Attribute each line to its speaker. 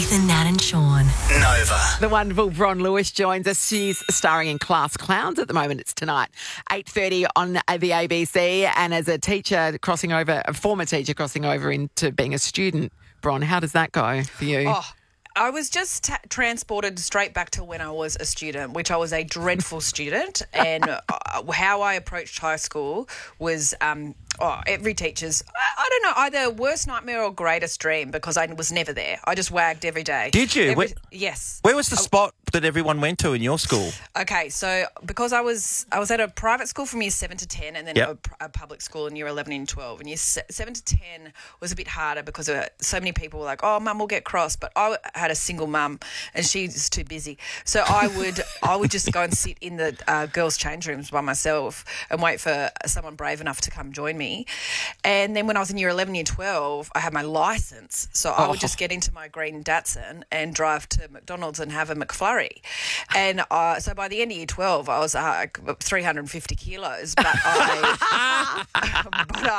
Speaker 1: Nathan, Nat and Sean.
Speaker 2: Nova.
Speaker 3: The wonderful Bron Lewis joins us. She's starring in Class Clowns at the moment. It's tonight, 8:30 on the ABC. And as a teacher crossing over, a former teacher crossing over into being a student, Bron, how does that go for you?
Speaker 4: Oh, I was just transported straight back to when I was a student, which I was a dreadful student. And how I approached high school was every teacher's, I don't know, either worst nightmare or greatest dream, because I was never there. I just wagged every day.
Speaker 5: Did you?
Speaker 4: Yes.
Speaker 5: Where was the spot that everyone went to in your school?
Speaker 4: Okay, so because I was at a private school from year 7 to 10 and then a public school in year 11 and 12. And year 7 to 10 was a bit harder because so many people were like, oh, mum will get cross. But I had a single mum and she's too busy. So I would just go and sit in the girls' change rooms by myself and wait for someone brave enough to come join me. And then when I was in year 11, year 12, I had my licence. So I would just get into my green Datsun and drive to McDonald's and have a McFlurry. And so by the end of year 12, I was 350 kilos, but I